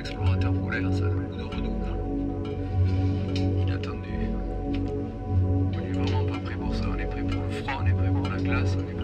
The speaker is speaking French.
explorateur polaire, ça, le coup de redouble. Inattendu. On est vraiment pas prêt pour ça, on est prêt pour le froid, on est prêt pour la glace, on est